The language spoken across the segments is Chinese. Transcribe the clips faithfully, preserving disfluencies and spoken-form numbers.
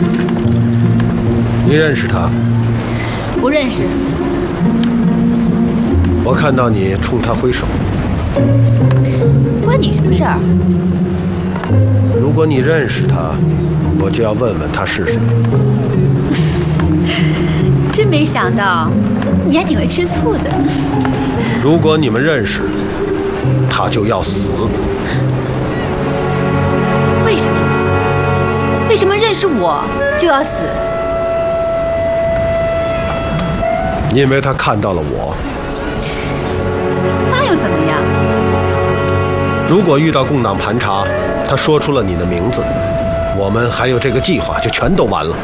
你认识他？ 不认识。 我看到你冲他挥手。 关你什么事儿？ 如果你认识他，我就要问问他是谁。 真没想到，你还挺会吃醋的。 如果你们认识，他就要死。 为什么？为什么认识我就要死？ 因为他看到了我。 那又怎么样？ 如果遇到共党盘查，他说出了你的名字，我们还有这个计划就全都完了。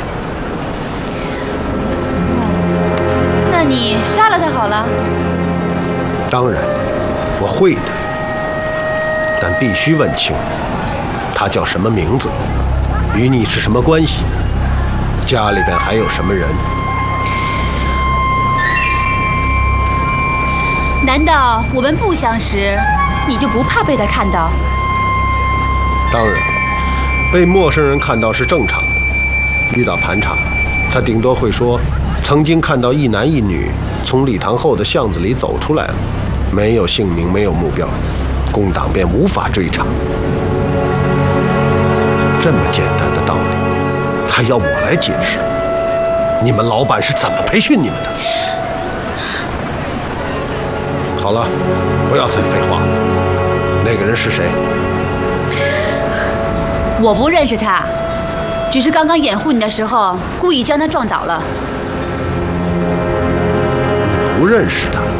那你杀了他好了。 当然，我会的，但必须问清他叫什么名字，与你是什么关系，家里边还有什么人。 难道我们不相识，你就不怕被他看到？ 当然，被陌生人看到是正常的。遇到盘查，他顶多会说曾经看到一男一女从礼堂后的巷子里走出来了，没有姓名，没有目标，共党便无法追查。这么简单的道理，还要我来解释？你们老板是怎么培训你们的？好了，不要再废话了。那个人是谁？ 我不认识他，只是刚刚掩护你的时候故意将他撞倒了。 你不认识他？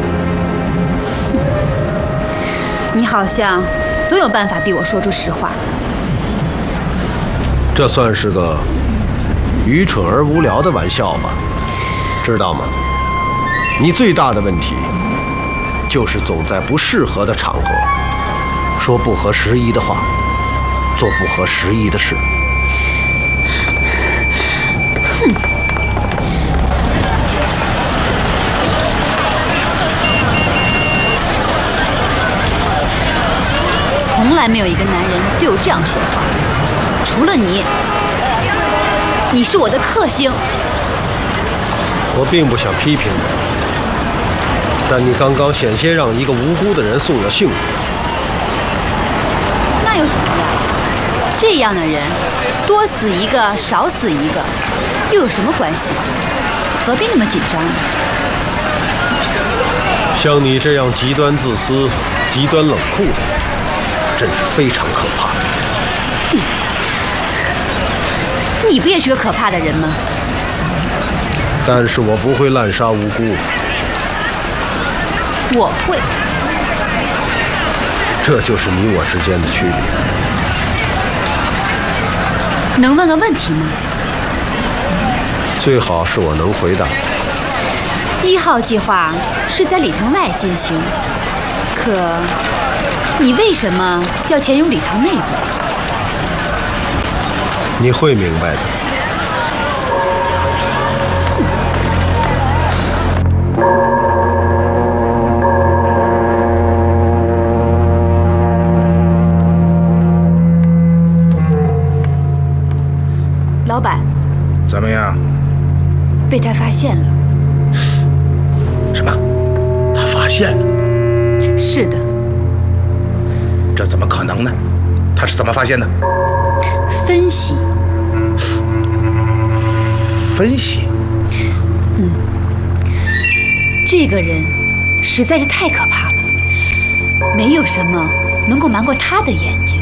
你好像总有办法逼我说出实话。 这算是个愚蠢而无聊的玩笑吧？知道吗？你最大的问题就是总在不适合的场合说不合时宜的话，做不合时宜的事。 哼！从来没有一个男人对我这样说话，除了你。你是我的克星。 我并不想批评你，但你刚刚险些让一个无辜的人送了性命。 那又怎么样？这样的人，多死一个少死一个，又有什么关系？何必那么紧张呢？ 像你这样极端自私、极端冷酷的人，真是非常可怕。 哼！你不也是个可怕的人吗？ 但是我不会滥杀无辜。 我会。 这就是你我之间的区别。 能问个问题吗？ 最好是我能回答。 一号计划是在礼堂外进行，可你为什么要潜入礼堂内部？ 你会明白的。 老板， 怎么样？ 被他发现了。 什么？他发现了？ 是的。 这怎么可能呢？他是怎么发现的？ 分析。 分析？ 嗯，这个人实在是太可怕了，没有什么能够瞒过他的眼睛。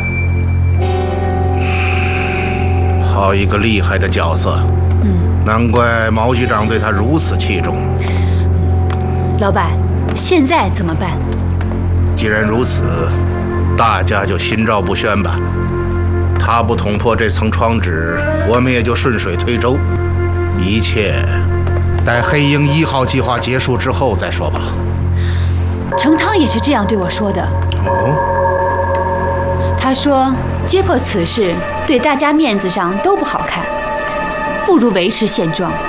好一个厉害的角色！嗯，难怪毛局长对他如此器重。 老板，现在怎么办？ 既然如此，大家就心照不宣吧。他不捅破这层窗纸，我们也就顺水推舟。一切待黑鹰一号计划结束之后再说吧。 程汤也是这样对我说的。 哦。 他说揭破此事对大家面子上都不好看，不如维持现状。